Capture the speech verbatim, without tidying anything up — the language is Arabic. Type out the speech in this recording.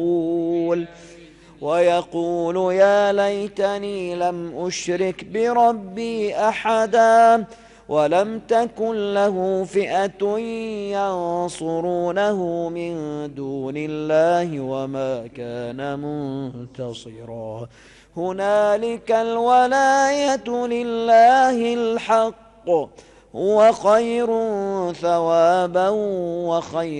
ويقول يا ليتني لم أشرك بربي أحدا ولم تكن له فئة ينصرونه من دون الله وما كان منتصرا هنالك الولاية لله الحق هو خير ثوابا وخير